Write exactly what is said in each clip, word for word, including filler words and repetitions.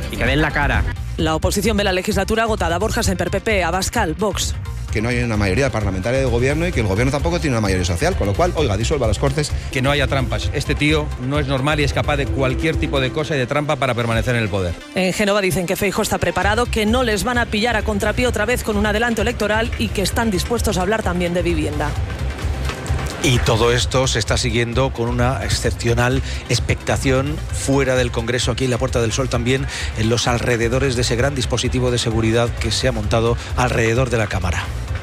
y que den la cara. La oposición ve la legislatura agotada. Borja Semper, P P, Abascal, Vox. Que no hay una mayoría parlamentaria de gobierno y que el gobierno tampoco tiene una mayoría social, con lo cual, oiga, disuelva las Cortes. Que no haya trampas. Este tío no es normal y es capaz de cualquier tipo de cosa y de trampa para permanecer en el poder. En Génova dicen que Feijóo está preparado, que no les van a pillar a contrapié otra vez con un adelanto electoral y que están dispuestos a hablar también de vivienda. Y todo esto se está siguiendo con una excepcional expectación fuera del Congreso, aquí en la Puerta del Sol también, en los alrededores de ese gran dispositivo de seguridad que se ha montado alrededor de la Cámara.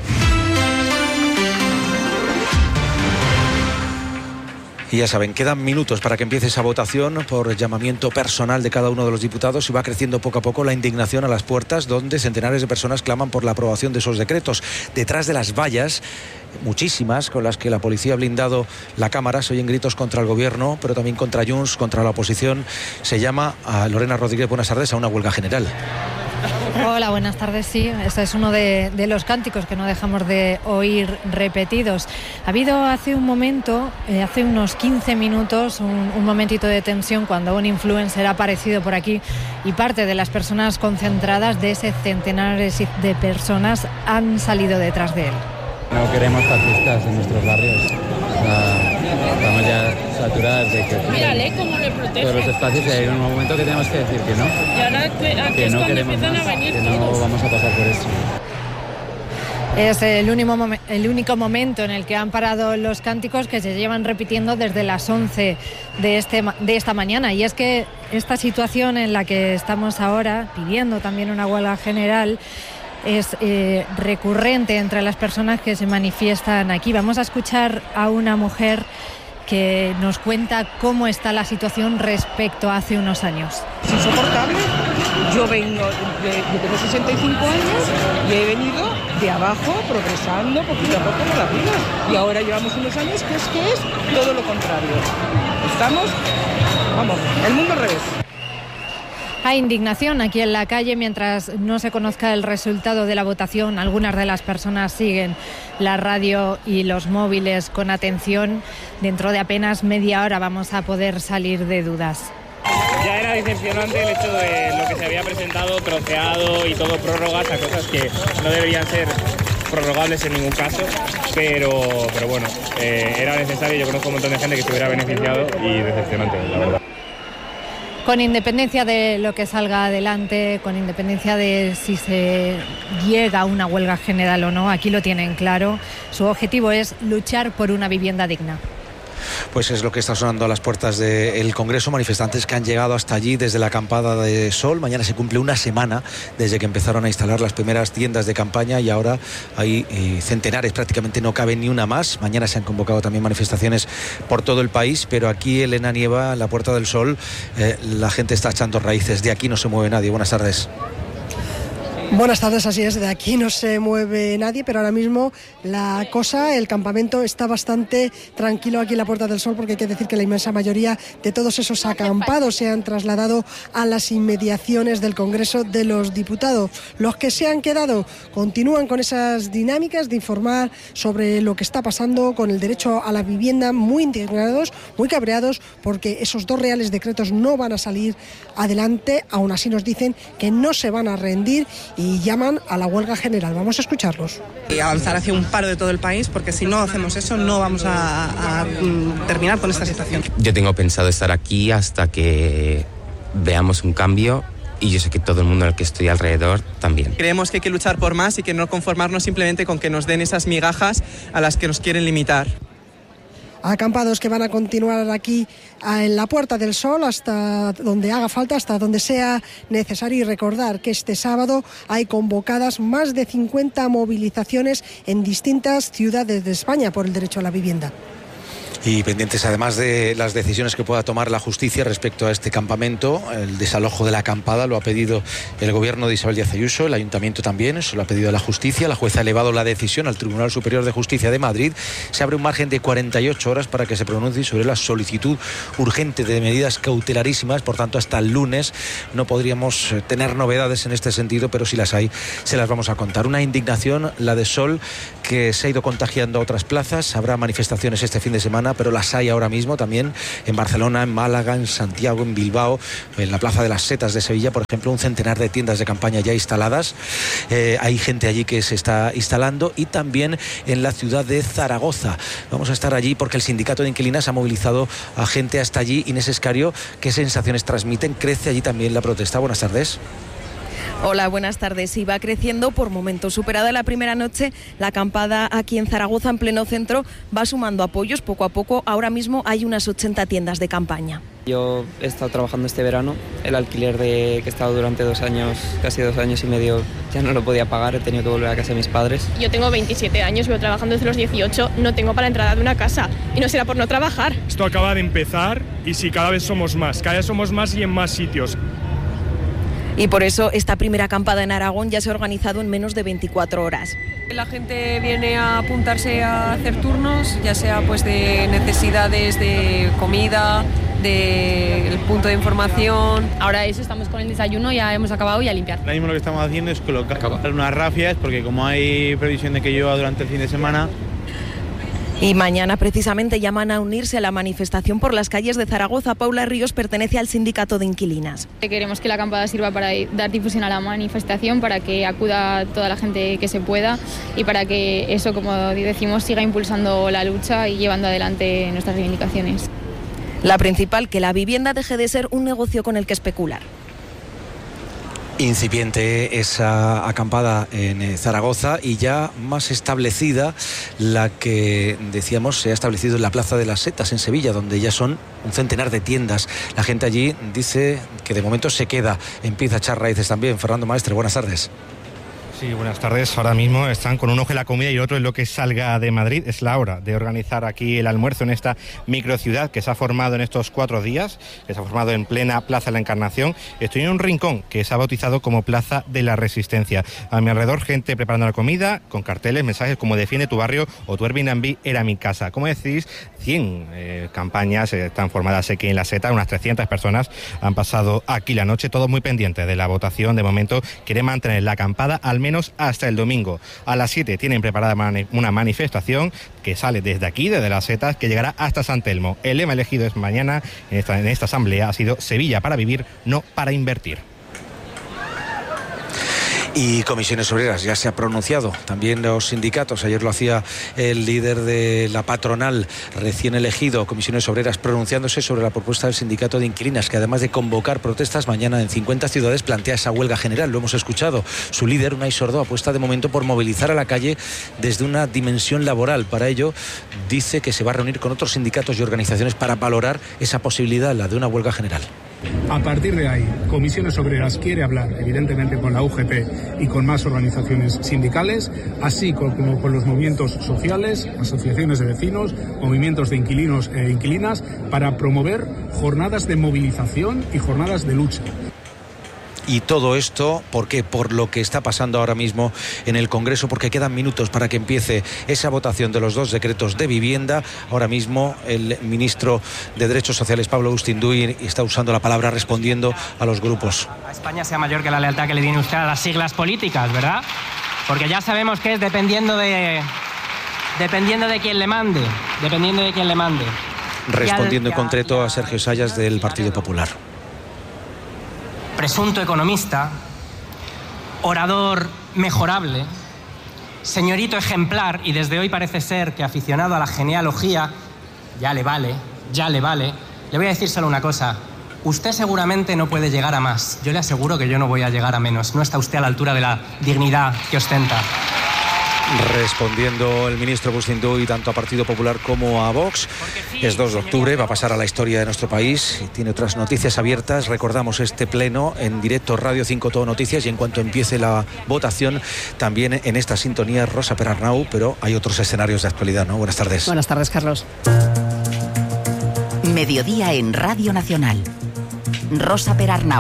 Y ya saben, quedan minutos para que empiece esa votación por llamamiento personal de cada uno de los diputados y va creciendo poco a poco la indignación a las puertas, donde centenares de personas claman por la aprobación de esos decretos. Detrás de las vallas, muchísimas, con las que la policía ha blindado la Cámara, se oyen gritos contra el gobierno, pero también contra Junts, contra la oposición. Se llama a Lorena Rodríguez, buenas tardes, a una huelga general. Hola, buenas tardes. Sí, este es uno de, de los cánticos que no dejamos de oír repetidos. Ha habido hace un momento, eh, hace unos quince minutos, un, un momentito de tensión cuando un influencer ha aparecido por aquí y parte de las personas concentradas, de ese centenares de personas, han salido detrás de él. No queremos fascistas en nuestros barrios. O sea, estamos ya saturados de que Mírale cómo le protege. todos los espacios, y hay un momento que tenemos que decir que no. Y ahora que, aquí que es no cuando queremos empiezan más, a venir que no todos. vamos a pasar por eso. Es el único, momen- el único momento en el que han parado los cánticos, que se llevan repitiendo desde las once de, este, ma- de esta mañana. Y es que esta situación en la que estamos ahora, pidiendo también una huelga general, es eh, recurrente entre las personas que se manifiestan aquí. Vamos a escuchar a una mujer que nos cuenta cómo está la situación respecto a hace unos años. Es insoportable. Yo vengo de, yo tengo sesenta y cinco años y he venido de abajo, progresando poquito a poco por la vida. Y ahora llevamos unos años que es que es todo lo contrario. Estamos, vamos, el mundo al revés. Hay indignación aquí en la calle mientras no se conozca el resultado de la votación. Algunas de las personas siguen la radio y los móviles con atención. Dentro de apenas media hora vamos a poder salir de dudas. Ya era decepcionante el hecho de lo que se había presentado, troceado y todo prórrogas a cosas que no deberían ser prorrogables en ningún caso, pero, pero bueno, eh, era necesario. Yo conozco un montón de gente que se hubiera beneficiado y decepcionante, la verdad. Con independencia de lo que salga adelante, con independencia de si se llega a una huelga general o no, aquí lo tienen claro. Su objetivo es luchar por una vivienda digna. Pues es lo que está sonando a las puertas del Congreso. Manifestantes que han llegado hasta allí desde la acampada de Sol. Mañana se cumple una semana desde que empezaron a instalar las primeras tiendas de campaña y ahora hay eh, centenares, prácticamente no cabe ni una más. Mañana se han convocado también manifestaciones por todo el país, pero aquí, Elena Nieva, en la Puerta del Sol, eh, la gente está echando raíces. De aquí no se mueve nadie. Buenas tardes. Buenas tardes, así es, de aquí no se mueve nadie, pero ahora mismo la cosa, el campamento está bastante tranquilo aquí en la Puerta del Sol, porque hay que decir que la inmensa mayoría de todos esos acampados se han trasladado a las inmediaciones del Congreso de los Diputados. Los que se han quedado continúan con esas dinámicas de informar sobre lo que está pasando con el derecho a la vivienda, muy indignados, muy cabreados, porque esos dos reales decretos no van a salir adelante. Aún así nos dicen que no se van a rendir y llaman a la huelga general. Vamos a escucharlos. Y avanzar hacia un paro de todo el país, porque si no hacemos eso no vamos a, a terminar con esta situación. Yo tengo pensado estar aquí hasta que veamos un cambio, y yo sé que todo el mundo al que estoy alrededor también. Creemos que hay que luchar por más y que no conformarnos simplemente con que nos den esas migajas a las que nos quieren limitar. Acampados que van a continuar aquí en la Puerta del Sol hasta donde haga falta, hasta donde sea necesario, y recordar que este sábado hay convocadas más de cincuenta movilizaciones en distintas ciudades de España por el derecho a la vivienda. Y pendientes además de las decisiones que pueda tomar la justicia respecto a este campamento. El desalojo de la acampada lo ha pedido el gobierno de Isabel Díaz Ayuso, el ayuntamiento también, eso lo ha pedido la justicia. La jueza ha elevado la decisión al Tribunal Superior de Justicia de Madrid. Se abre un margen de cuarenta y ocho horas para que se pronuncie sobre la solicitud urgente de medidas cautelarísimas. Por tanto, hasta el lunes no podríamos tener novedades en este sentido, pero si las hay, se las vamos a contar. Una indignación, la de Sol, que se ha ido contagiando a otras plazas. Habrá manifestaciones este fin de semana pero las hay ahora mismo también en Barcelona, en Málaga, en Santiago, en Bilbao, en la Plaza de las Setas de Sevilla, por ejemplo, un centenar de tiendas de campaña ya instaladas. Eh, hay gente allí que se está instalando, y también en la ciudad de Zaragoza. Vamos a estar allí porque el sindicato de inquilinas ha movilizado a gente hasta allí. Inés Escario, ¿qué sensaciones transmiten? ¿Crece allí también la protesta? Buenas tardes. Hola, buenas tardes. Sí, va creciendo por momentos. Superada la primera noche, la acampada aquí en Zaragoza, en pleno centro, va sumando apoyos poco a poco. Ahora mismo hay unas ochenta tiendas de campaña. Yo he estado trabajando este verano. El alquiler de que he estado durante dos años, casi dos años y medio, ya no lo podía pagar. He tenido que volver a casa de mis padres. Yo tengo veintisiete años, llevo trabajando desde los dieciocho. No tengo para la entrada de una casa. Y no será por no trabajar. Esto acaba de empezar y sí, cada vez somos más. Cada vez somos más y en más sitios. Y por eso esta primera acampada en Aragón ya se ha organizado en menos de veinticuatro horas. La gente viene a apuntarse a hacer turnos, ya sea pues de necesidades de comida, del punto de información. Ahora eso, estamos con el desayuno, ya hemos acabado y a limpiar. Ahora mismo lo que estamos haciendo es colocar unas rafias, porque como hay previsión de que llueva durante el fin de semana. Y mañana precisamente llaman a unirse a la manifestación por las calles de Zaragoza. Paula Ríos pertenece al sindicato de inquilinas. Queremos que la acampada sirva para dar difusión a la manifestación, para que acuda toda la gente que se pueda y para que eso, como decimos, siga impulsando la lucha y llevando adelante nuestras reivindicaciones. La principal, que la vivienda deje de ser un negocio con el que especular. Incipiente esa acampada en Zaragoza y ya más establecida la que, decíamos, se ha establecido en la Plaza de las Setas en Sevilla, donde ya son un centenar de tiendas. La gente allí dice que de momento se queda, empieza a echar raíces también. Fernando Maestre, buenas tardes. Sí, buenas tardes. Ahora mismo están con un ojo en la comida y otro en lo que salga de Madrid. Es la hora de organizar aquí el almuerzo en esta microciudad que se ha formado en estos cuatro días, que se ha formado en plena Plaza de la Encarnación. Estoy en un rincón que se ha bautizado como Plaza de la Resistencia. A mi alrededor, gente preparando la comida, con carteles, mensajes como "Defiende tu barrio" o "Tu Airbnb era mi casa". Como decís, cien eh, campañas eh, están formadas aquí en la Seta. Unas trescientas personas han pasado aquí la noche, todos muy pendientes de la votación. De momento quieren mantener la acampada al menos hasta el domingo. A las siete tienen preparada mani- una manifestación que sale desde aquí, desde las Setas, que llegará hasta San Telmo. El lema elegido es mañana en esta, en esta asamblea ha sido "Sevilla para vivir, no para invertir". Y Comisiones Obreras ya se ha pronunciado, también los sindicatos. Ayer lo hacía el líder de la patronal recién elegido, Comisiones Obreras, pronunciándose sobre la propuesta del sindicato de inquilinas, que además de convocar protestas mañana en cincuenta ciudades, plantea esa huelga general. Lo hemos escuchado. Su líder, Unai Sordo, apuesta de momento por movilizar a la calle desde una dimensión laboral. Para ello, dice que se va a reunir con otros sindicatos y organizaciones para valorar esa posibilidad, la de una huelga general. A partir de ahí, Comisiones Obreras quiere hablar, evidentemente, con la U G T y con más organizaciones sindicales, así como con los movimientos sociales, asociaciones de vecinos, movimientos de inquilinos e inquilinas, para promover jornadas de movilización y jornadas de lucha. Y todo esto, ¿por qué? Por lo que está pasando ahora mismo en el Congreso, porque quedan minutos para que empiece esa votación de los dos decretos de vivienda. Ahora mismo el ministro de Derechos Sociales, Pablo Ustinduy, está usando la palabra respondiendo a los grupos. A España sea mayor que la lealtad que le tiene usted a las siglas políticas, ¿verdad? Porque ya sabemos que es dependiendo de, dependiendo de quién le mande, dependiendo de quién le mande. Respondiendo en concreto a Sergio Sayas del Partido Popular. Presunto economista, orador mejorable, señorito ejemplar, y desde hoy parece ser que aficionado a la genealogía, ya le vale, ya le vale. Le voy a decir solo una cosa: usted seguramente no puede llegar a más. Yo le aseguro que yo no voy a llegar a menos. No está usted a la altura de la dignidad que ostenta. Respondiendo el ministro Ustinduy tanto a Partido Popular como a Vox. Es dos de octubre, va a pasar a la historia de nuestro país y tiene otras noticias abiertas. Recordamos este pleno en directo, Radio cinco Todo Noticias, y en cuanto empiece la votación, también en esta sintonía Rosa Perarnau, pero hay otros escenarios de actualidad, ¿no? Buenas tardes. Buenas tardes, Carlos. Mediodía en Radio Nacional. Rosa Perarnau.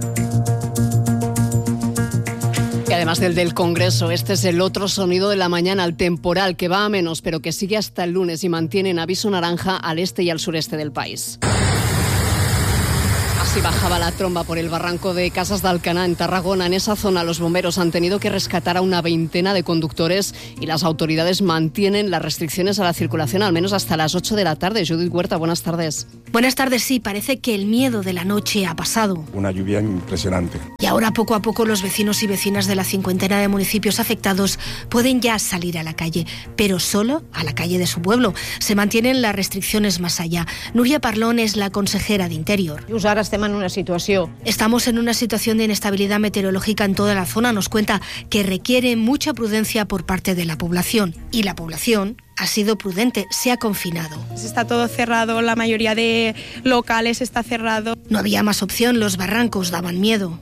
Y además del del Congreso, este es el otro sonido de la mañana, el temporal, que va a menos, pero que sigue hasta el lunes y mantiene en aviso naranja al este y al sureste del país. Si bajaba la tromba por el barranco de Casas de Alcaná, en Tarragona. En esa zona los bomberos han tenido que rescatar a una veintena de conductores y las autoridades mantienen las restricciones a la circulación al menos hasta las ocho de la tarde. Judith Huerta, buenas tardes. Buenas tardes, sí, parece que el miedo de la noche ha pasado. Una lluvia impresionante. Y ahora poco a poco los vecinos y vecinas de la cincuentena de municipios afectados pueden ya salir a la calle, pero solo a la calle de su pueblo. Se mantienen las restricciones más allá. Nuria Parlón es la consejera de Interior. Ara estem en una situació. Estamos en una situación de inestabilidad meteorológica en toda la zona. Nos cuenta que requiere mucha prudencia por parte de la población. Y la población ha sido prudente, se ha confinado. Está todo cerrado, la mayoría de locales está cerrado. No había más opción, los barrancos daban miedo.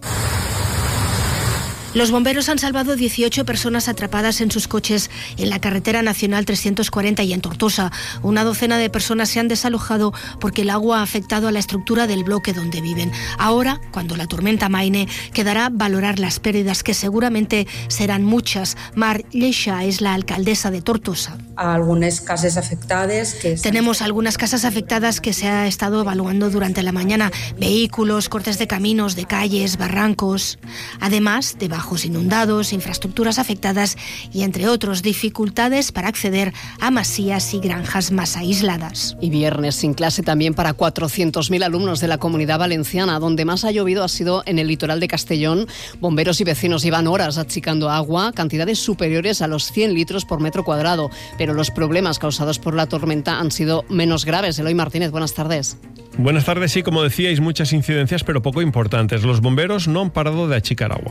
Los bomberos han salvado dieciocho personas atrapadas en sus coches en la carretera nacional trescientos cuarenta y en Tortosa. Una docena de personas se han desalojado porque el agua ha afectado a la estructura del bloque donde viven. Ahora, cuando la tormenta amaine, quedará valorar las pérdidas, que seguramente serán muchas. Mar Lleixa es la alcaldesa de Tortosa. Algunas casas afectadas. Que Tenemos algunas casas afectadas que se ha estado evaluando durante la mañana. Vehículos, cortes de caminos, de calles, barrancos. Además de bajos inundados, infraestructuras afectadas y, entre otros, dificultades para acceder a masías y granjas más aisladas. Y viernes sin clase también para cuatrocientos mil alumnos de la Comunidad Valenciana. Donde más ha llovido ha sido en el litoral de Castellón. Bomberos y vecinos llevan horas achicando agua, cantidades superiores a los cien litros por metro cuadrado. Pero los problemas causados por la tormenta han sido menos graves. Eloy Martínez, buenas tardes. Buenas tardes, sí, como decíais, muchas incidencias, pero poco importantes. Los bomberos no han parado de achicar agua.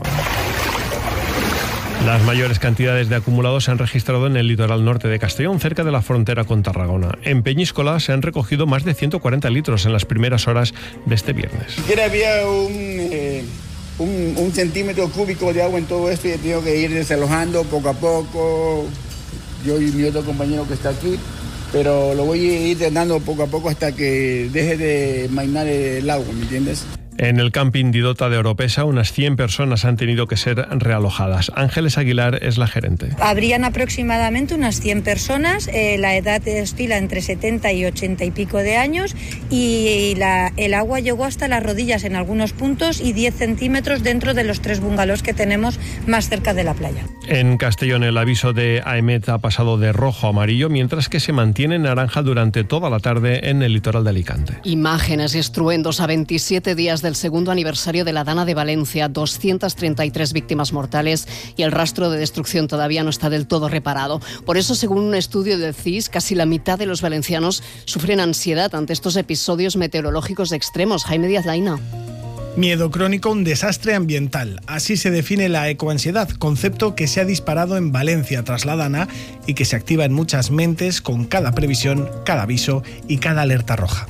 Las mayores cantidades de acumulados se han registrado en el litoral norte de Castellón, cerca de la frontera con Tarragona. En Peñíscola se han recogido más de ciento cuarenta litros en las primeras horas de este viernes. Siquiera había un, eh, un, un centímetro cúbico de agua en todo esto y he tenido que ir desalojando poco a poco. Yo y mi otro compañero que está aquí, pero lo voy a ir drenando poco a poco hasta que deje de mainar el agua, ¿me entiendes? En el camping Didota de Oropesa, unas cien personas han tenido que ser realojadas. Ángeles Aguilar es la gerente. Habrían aproximadamente unas cien personas, eh, la edad oscila entre setenta y ochenta y pico de años y la, el agua llegó hasta las rodillas en algunos puntos y diez centímetros dentro de los tres bungalows que tenemos más cerca de la playa. En Castellón el aviso de AEMET ha pasado de rojo a amarillo, mientras que se mantiene en naranja durante toda la tarde en el litoral de Alicante. Imágenes y estruendos a veintisiete días del segundo aniversario de la Dana de Valencia, doscientas treinta y tres víctimas mortales y el rastro de destrucción todavía no está del todo reparado. Por eso, según un estudio del C I S, casi la mitad de los valencianos sufren ansiedad ante estos episodios meteorológicos extremos. Jaime Díaz Laina. Miedo crónico, un desastre ambiental. Así se define la ecoansiedad, concepto que se ha disparado en Valencia tras la Dana y que se activa en muchas mentes con cada previsión, cada aviso y cada alerta roja.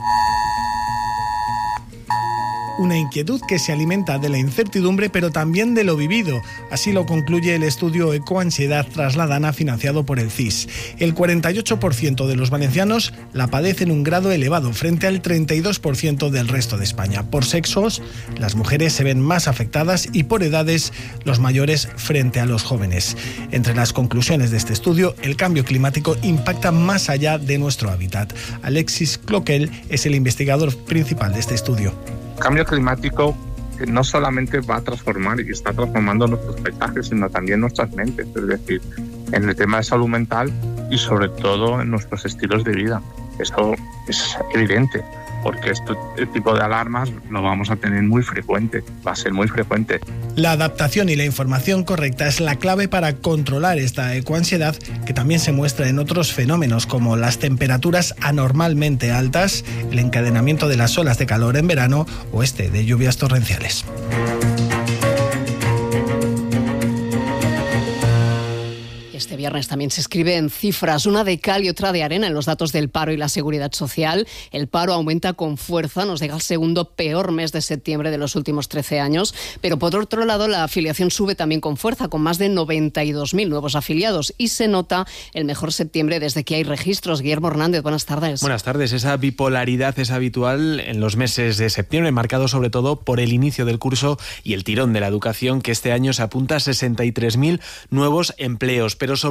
Una inquietud que se alimenta de la incertidumbre, pero también de lo vivido. Así lo concluye el estudio Ecoansiedad tras la Dana, financiado por el C I S. El cuarenta y ocho por ciento de los valencianos la padecen un grado elevado, frente al treinta y dos por ciento del resto de España. Por sexos, las mujeres se ven más afectadas y por edades, los mayores frente a los jóvenes. Entre las conclusiones de este estudio, el cambio climático impacta más allá de nuestro hábitat. Alexis Cloquel es el investigador principal de este estudio. El cambio climático no solamente va a transformar y está transformando nuestros paisajes, sino también nuestras mentes, es decir, en el tema de salud mental y sobre todo en nuestros estilos de vida. Eso es evidente, porque este tipo de alarmas lo vamos a tener muy frecuente, va a ser muy frecuente. La adaptación y la información correcta es la clave para controlar esta ecoansiedad, que también se muestra en otros fenómenos como las temperaturas anormalmente altas, el encadenamiento de las olas de calor en verano o este de lluvias torrenciales. Este viernes también se escribe en cifras, una de cal y otra de arena en los datos del paro y la seguridad social. El paro aumenta con fuerza, nos deja el segundo peor mes de septiembre de los últimos trece años, pero por otro lado la afiliación sube también con fuerza, con más de noventa y dos mil nuevos afiliados y se nota el mejor septiembre desde que hay registros. Guillermo Hernández, buenas tardes. Buenas tardes. Esa bipolaridad es habitual en los meses de septiembre, marcado sobre todo por el inicio del curso y el tirón de la educación, que este año se apunta a sesenta y tres mil nuevos empleos, pero sobre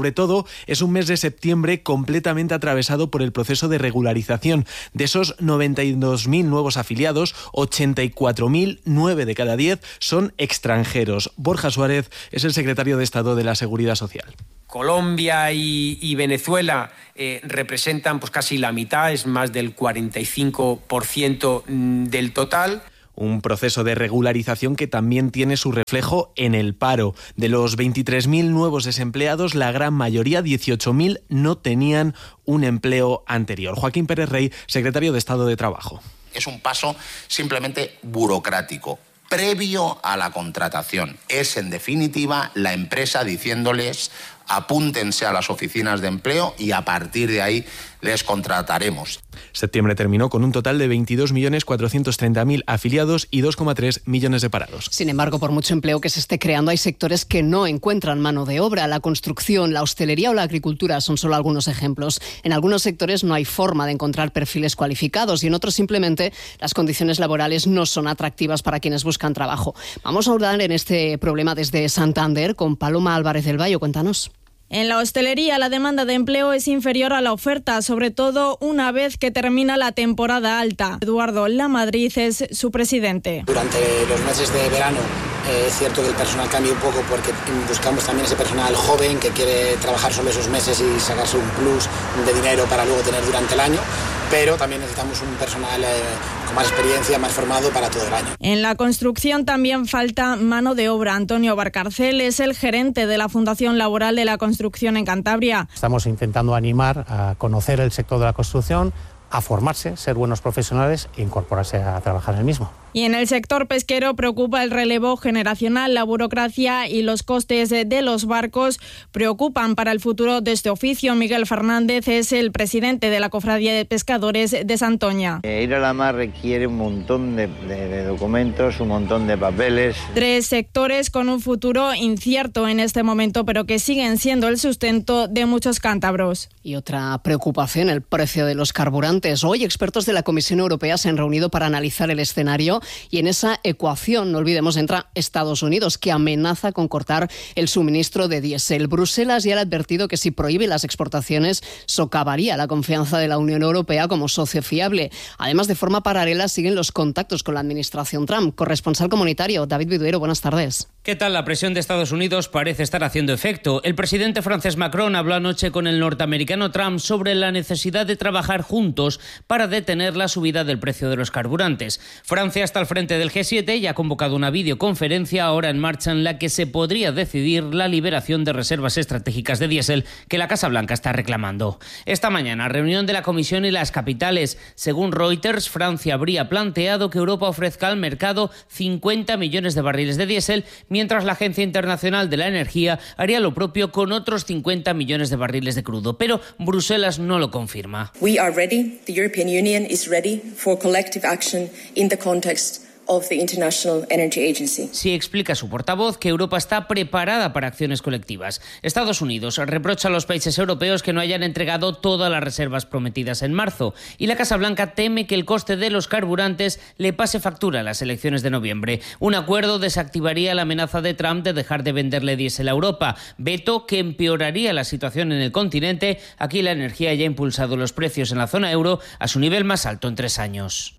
sobre todo es un mes de septiembre completamente atravesado por el proceso de regularización. De esos noventa y dos mil nuevos afiliados, ochenta y cuatro mil, nueve de cada diez son extranjeros. Borja Suárez es el secretario de Estado de la Seguridad Social. Colombia y, y Venezuela eh, representan pues casi la mitad, es más del cuarenta y cinco por ciento del total. Un proceso de regularización que también tiene su reflejo en el paro. De los veintitrés mil nuevos desempleados, la gran mayoría, dieciocho mil, no tenían un empleo anterior. Joaquín Pérez Rey, secretario de Estado de Trabajo. Es un paso simplemente burocrático, previo a la contratación. Es, en definitiva, la empresa diciéndoles: apúntense a las oficinas de empleo y a partir de ahí les contrataremos. Septiembre terminó con un total de veintidós millones cuatrocientos treinta mil afiliados y dos coma tres millones de parados. Sin embargo, por mucho empleo que se esté creando, hay sectores que no encuentran mano de obra. La construcción, la hostelería o la agricultura son solo algunos ejemplos. En algunos sectores no hay forma de encontrar perfiles cualificados y en otros simplemente las condiciones laborales no son atractivas para quienes buscan trabajo. Vamos a ahondar en este problema desde Santander con Paloma Álvarez del Valle. Cuéntanos. En la hostelería la demanda de empleo es inferior a la oferta, sobre todo una vez que termina la temporada alta. Eduardo Lamadrid es su presidente. Durante los meses de verano eh, es cierto que el personal cambia un poco porque buscamos también ese personal joven que quiere trabajar solo esos meses y sacarse un plus de dinero para luego tener durante el año, pero también necesitamos un personal eh, con más experiencia, más formado para todo el año. En la construcción también falta mano de obra. Antonio Barcarcel es el gerente de la Fundación Laboral de la Construcción en Cantabria. Estamos intentando animar a conocer el sector de la construcción, a formarse, ser buenos profesionales e incorporarse a trabajar en el mismo. Y en el sector pesquero preocupa el relevo generacional, la burocracia y los costes de los barcos preocupan para el futuro de este oficio. Miguel Fernández es el presidente de la Cofradía de Pescadores de Santoña. Eh, ir a la mar requiere un montón de, de, de documentos, un montón de papeles. Tres sectores con un futuro incierto en este momento, pero que siguen siendo el sustento de muchos cántabros. Y otra preocupación, el precio de los carburantes. Hoy expertos de la Comisión Europea se han reunido para analizar el escenario y en esa ecuación, no olvidemos, entra Estados Unidos, que amenaza con cortar el suministro de diésel. Bruselas ya ha advertido que si prohíbe las exportaciones socavaría la confianza de la Unión Europea como socio fiable. Además, de forma paralela siguen los contactos con la administración Trump. Corresponsal comunitario, David Viduero, buenas tardes. ¿Qué tal? La presión de Estados Unidos parece estar haciendo efecto. El presidente francés Macron habló anoche con el norteamericano Trump sobre la necesidad de trabajar juntos para detener la subida del precio de los carburantes. Francia está al frente del G siete y ha convocado una videoconferencia ahora en marcha en la que se podría decidir la liberación de reservas estratégicas de diésel que la Casa Blanca está reclamando. Esta mañana, reunión de la Comisión y las capitales. Según Reuters, Francia habría planteado que Europa ofrezca al mercado cincuenta millones de barriles de diésel, mientras la Agencia Internacional de la Energía haría lo propio con otros cincuenta millones de barriles de crudo. Pero Bruselas no lo confirma. We are ready. The European Union is ready for collective action in the context of the International Energy Agency. Sí, explica su portavoz que Europa está preparada para acciones colectivas. Estados Unidos reprocha a los países europeos que no hayan entregado todas las reservas prometidas en marzo y la Casa Blanca teme que el coste de los carburantes le pase factura a las elecciones de noviembre. Un acuerdo desactivaría la amenaza de Trump de dejar de venderle diésel a Europa, veto que empeoraría la situación en el continente. Aquí la energía ya ha impulsado los precios en la zona euro a su nivel más alto en tres años.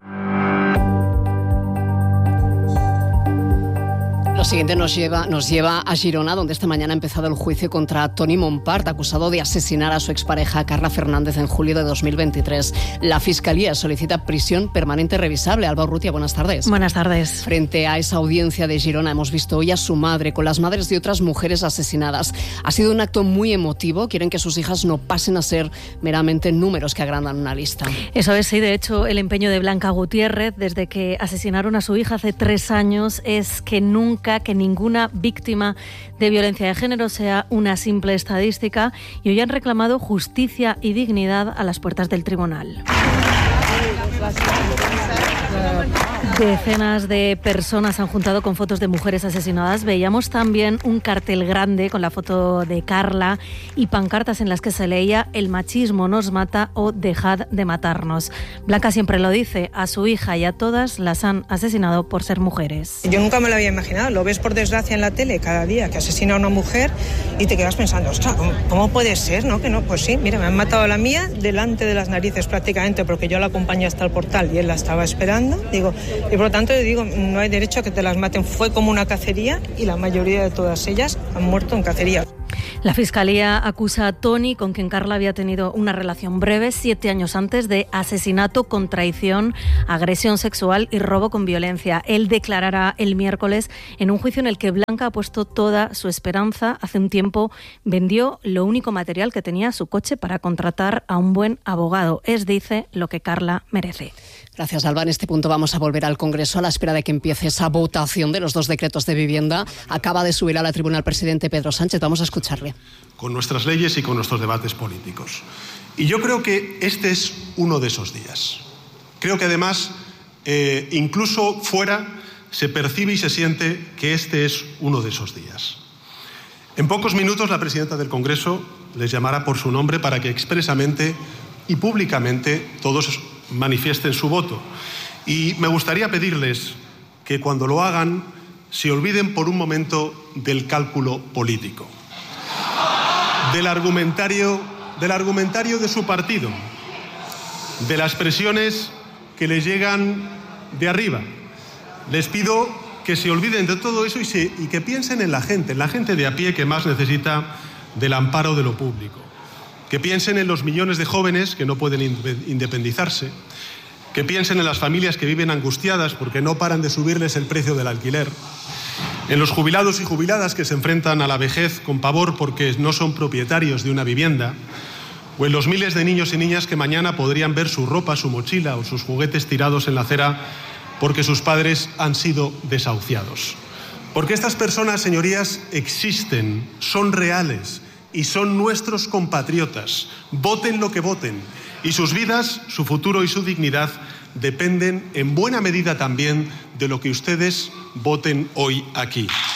Lo siguiente nos lleva, nos lleva a Girona, donde esta mañana ha empezado el juicio contra Toni Montpart, acusado de asesinar a su expareja Carla Fernández en julio de dos mil veintitrés. La Fiscalía solicita prisión permanente revisable. Alba Urrutia, buenas tardes. Buenas tardes. Frente a esa audiencia de Girona hemos visto hoy a su madre con las madres de otras mujeres asesinadas. Ha sido un acto muy emotivo. Quieren que sus hijas no pasen a ser meramente números que agrandan una lista. Eso es, sí. De hecho, el empeño de Blanca Gutiérrez, desde que asesinaron a su hija hace tres años, es que nunca que ninguna víctima de violencia de género sea una simple estadística, y hoy han reclamado justicia y dignidad a las puertas del tribunal. Decenas de personas han juntado con fotos de mujeres asesinadas. Veíamos también un cartel grande con la foto de Carla y pancartas en las que se leía "El machismo nos mata" o "Dejad de matarnos". Blanca siempre lo dice, a su hija y a todas las han asesinado por ser mujeres. Yo nunca me lo había imaginado. Lo ves por desgracia en la tele cada día que asesina a una mujer y te quedas pensando, ostras, ¿cómo, cómo puede ser? ¿No? Que no, pues sí, mira, me han matado a la mía delante de las narices prácticamente, porque yo la acompañé hasta el portal y él la estaba esperando. Digo, y por lo tanto, yo digo, no hay derecho a que te las maten. Fue como una cacería y la mayoría de todas ellas han muerto en cacería. La Fiscalía acusa a Tony, con quien Carla había tenido una relación breve siete años antes, de asesinato con traición, agresión sexual y robo con violencia. Él declarará el miércoles en un juicio en el que Blanca ha puesto toda su esperanza. Hace un tiempo vendió lo único material que tenía, su coche, para contratar a un buen abogado. Es, dice, lo que Carla merece. Gracias, Alba. En este punto vamos a volver al Congreso a la espera de que empiece esa votación de los dos decretos de vivienda. Acaba de subir a la tribuna el presidente Pedro Sánchez. Vamos a escucharle. Con nuestras leyes y con nuestros debates políticos. Y yo creo que este es uno de esos días. Creo que además, eh, incluso fuera, se percibe y se siente que este es uno de esos días. En pocos minutos la presidenta del Congreso les llamará por su nombre para que expresamente y públicamente todos manifiesten su voto. Y me gustaría pedirles que cuando lo hagan se olviden por un momento del cálculo político, del argumentario, del argumentario de su partido, de las presiones que les llegan de arriba. Les pido que se olviden de todo eso y, se, y que piensen en la gente, en la gente de a pie que más necesita del amparo de lo público. Que piensen en los millones de jóvenes que no pueden independizarse, que piensen en las familias que viven angustiadas porque no paran de subirles el precio del alquiler, en los jubilados y jubiladas que se enfrentan a la vejez con pavor porque no son propietarios de una vivienda, o en los miles de niños y niñas que mañana podrían ver su ropa, su mochila o sus juguetes tirados en la acera porque sus padres han sido desahuciados. Porque estas personas, señorías, existen, son reales y son nuestros compatriotas. Voten lo que voten. Y sus vidas, su futuro y su dignidad dependen en buena medida también de lo que ustedes voten hoy aquí.